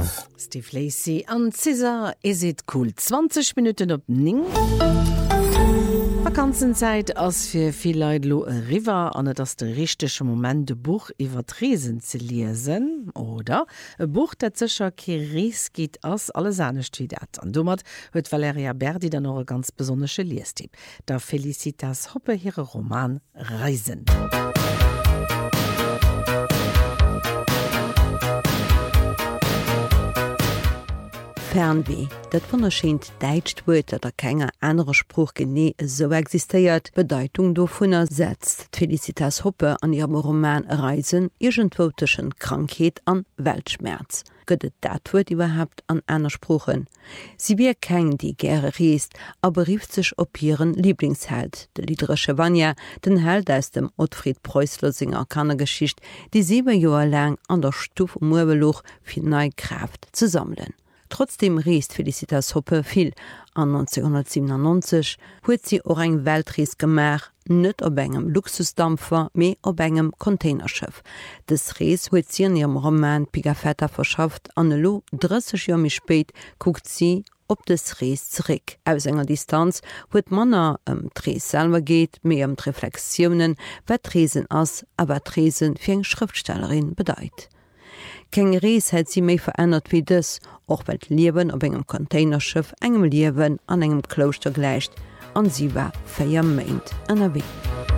Steve Lacey an César is it cool 20 Minuten op Ning. Vakanzenzeit ass fir viel Leute lo e River an dats de richtesche Moment de Buch iwwer Tresen ze lesen oder e Buch dat zecher Kiris giet ass alles anecht wie dat. An dummert huet Valeria Berdi dann noch e ganz besonnesche Liestipp. Da Felicitas Hoppe hire Roman Reisen. Fernweh, dat wunderscheint deitscht Wort, dat keiner anderer Spruch genee so existiert, Bedeutung davon ersetzt. Felicitas Hoppe an ihrem Roman Reisen irgendwoteschen Krankheit an Weltschmerz. Gödet dat Wort überhaupt an einer Spruchen. Sie wär kein, die gerne reist, aber rief sich op ihren Lieblingsheld, der literarische Vanya, den Held aus dem Ottfried Preußler Kannergeschicht, die 7 Jahre lang an der Stufe Murbeloch für neue Kraft zu sammeln. Trotzdem reist Felicitas Hoppe viel. An 1997 huet sie auch eng Weltreis gemacht, net op engem Luxusdampfer, me op engem Containerschiff. Das Reis huet sie in ihrem Roman Pigafetta verschafft, an lo 30 Jahre spät guckt sie op des Reis zurück. Aus enger Distanz huet Manner Reis selber geht, me Reflexionen, wat Reisen ass, aber Reisen für eng Schriftstellerin bedeit. Kein Reis hat sie méi verändert wie das, auch weil Leben auf engem Containerschiff engem Leben an engem Kloster gleicht, an sie war 4 Monate NRW.